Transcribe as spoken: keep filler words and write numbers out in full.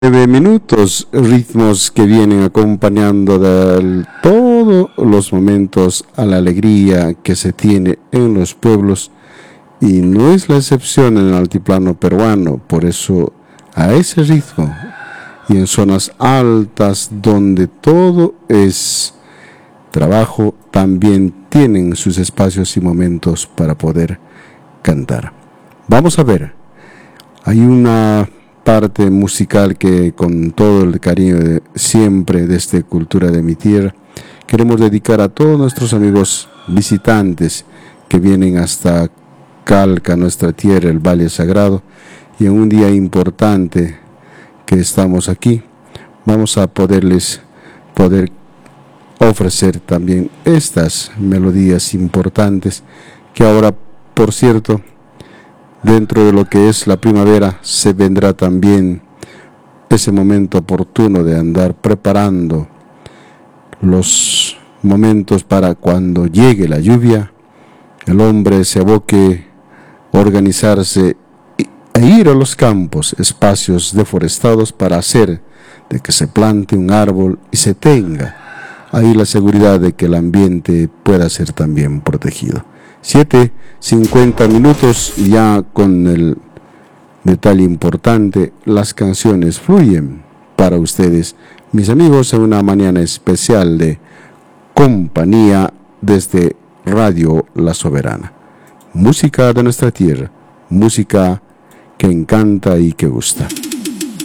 Nueve minutos, ritmos que vienen acompañando de todos los momentos a la alegría que se tiene en los pueblos, y no es la excepción en el altiplano peruano. Por eso a ese ritmo y en zonas altas donde todo es trabajo, también tienen sus espacios y momentos para poder cantar. Vamos a ver, hay una parte musical que con todo el cariño de siempre desde Cultura de mi Tierra queremos dedicar a todos nuestros amigos visitantes que vienen hasta Calca, nuestra tierra, el Valle Sagrado, y en un día importante que estamos aquí vamos a poderles poder ofrecer también estas melodías importantes que ahora, por cierto, dentro de lo que es la primavera, se vendrá también ese momento oportuno de andar preparando los momentos para cuando llegue la lluvia, el hombre se aboque a organizarse e ir a los campos, espacios deforestados, para hacer de que se plante un árbol y se tenga ahí la seguridad de que el ambiente pueda ser también protegido. siete cincuenta minutos, ya con el detalle importante, las canciones fluyen para ustedes, mis amigos, en una mañana especial de compañía desde Radio La Soberana. Música de nuestra tierra, música que encanta y que gusta.